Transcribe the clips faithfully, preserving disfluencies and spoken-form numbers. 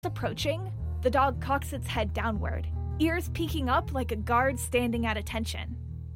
Approaching, the dog cocks its head downward, ears peeking up like a guard standing at attention.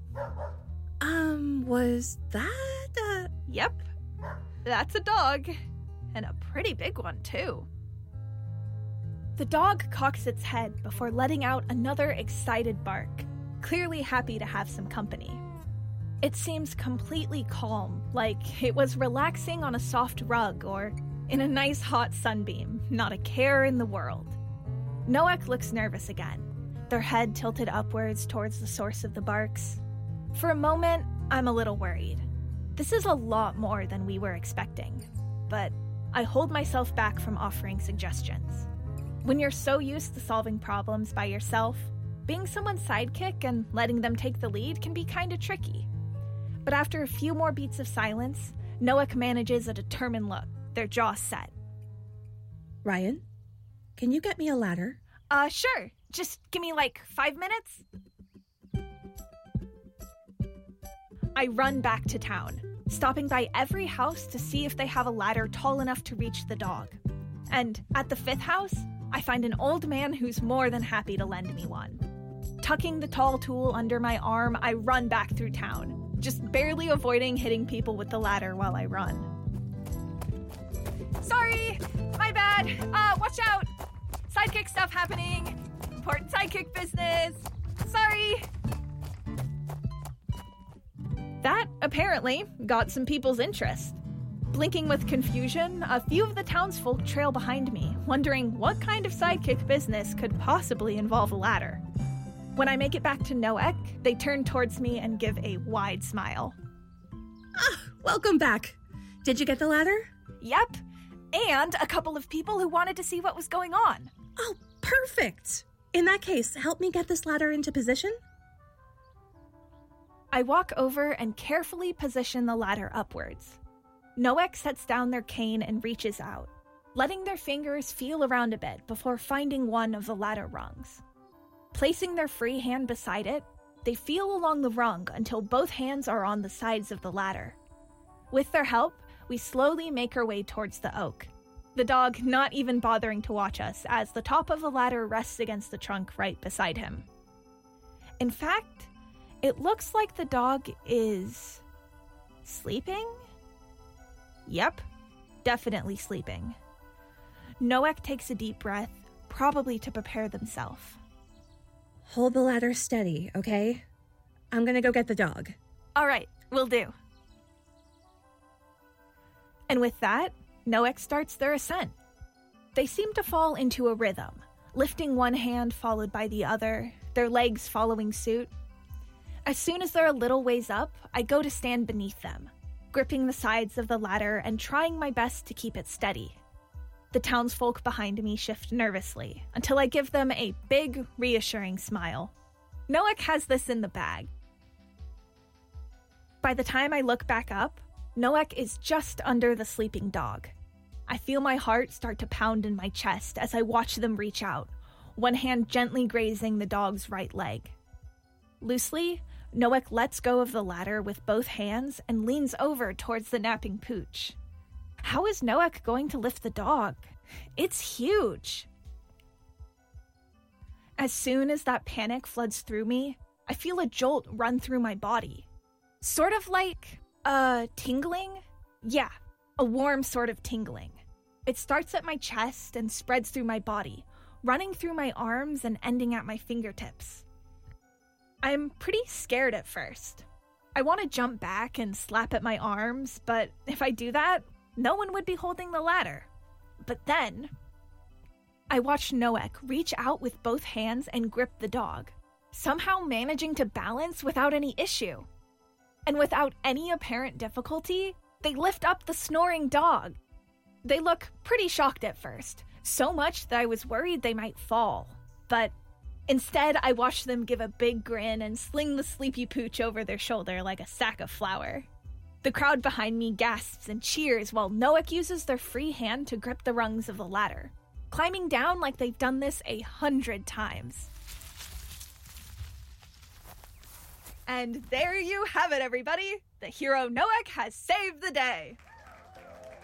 Um, was that a... Yep, that's a dog, and a pretty big one, too. The dog cocks its head before letting out another excited bark, clearly happy to have some company. It seems completely calm, like it was relaxing on a soft rug or in a nice hot sunbeam, not a care in the world. Noack looks nervous again, their head tilted upwards towards the source of the barks. For a moment, I'm a little worried. This is a lot more than we were expecting, but I hold myself back from offering suggestions. When you're so used to solving problems by yourself, being someone's sidekick and letting them take the lead can be kinda tricky. But after a few more beats of silence, Noack manages a determined look, their jaws set. Ryan, can you get me a ladder? Uh, sure. Just give me like five minutes. I run back to town, stopping by every house to see if they have a ladder tall enough to reach the dog. And at the fifth house, I find an old man who's more than happy to lend me one. Tucking the tall tool under my arm, I run back through town, just barely avoiding hitting people with the ladder while I run. Sorry, my bad. Uh, watch out. Sidekick stuff happening. Important sidekick business. Sorry. That, apparently, got some people's interest. Blinking with confusion, a few of the townsfolk trail behind me, wondering what kind of sidekick business could possibly involve a ladder. When I make it back to Noack, they turn towards me and give a wide smile. Ah, welcome back. Did you get the ladder? Yep, and a couple of people who wanted to see what was going on. Oh, perfect. In that case, help me get this ladder into position. I walk over and carefully position the ladder upwards. Noack sets down their cane and reaches out, letting their fingers feel around a bit before finding one of the ladder rungs. Placing their free hand beside it, they feel along the rung until both hands are on the sides of the ladder. With their help, we slowly make our way towards the oak, the dog not even bothering to watch us as the top of the ladder rests against the trunk right beside him. In fact, it looks like the dog is sleeping? Yep, definitely sleeping. Noack takes a deep breath, probably to prepare themselves. Hold the ladder steady, okay? I'm gonna go get the dog. All right, will do. And with that, Noack starts their ascent. They seem to fall into a rhythm, lifting one hand followed by the other, their legs following suit. As soon as they're a little ways up, I go to stand beneath them, gripping the sides of the ladder and trying my best to keep it steady. The townsfolk behind me shift nervously until I give them a big, reassuring smile. Noack has this in the bag. By the time I look back up, Noack is just under the sleeping dog. I feel my heart start to pound in my chest as I watch them reach out, one hand gently grazing the dog's right leg. Loosely, Noack lets go of the ladder with both hands and leans over towards the napping pooch. How is Noack going to lift the dog? It's huge. As soon as that panic floods through me, I feel a jolt run through my body. Sort of like, uh, tingling? Yeah, a warm sort of tingling. It starts at my chest and spreads through my body, running through my arms and ending at my fingertips. I'm pretty scared at first. I want to jump back and slap at my arms, but if I do that, no one would be holding the ladder. But then, I watch Noack reach out with both hands and grip the dog, somehow managing to balance without any issue. And without any apparent difficulty, they lift up the snoring dog. They look pretty shocked at first, so much that I was worried they might fall. But instead, I watch them give a big grin and sling the sleepy pooch over their shoulder like a sack of flour. The crowd behind me gasps and cheers while Noack uses their free hand to grip the rungs of the ladder, climbing down like they've done this a hundred times. And there you have it, everybody! The hero Noack has saved the day!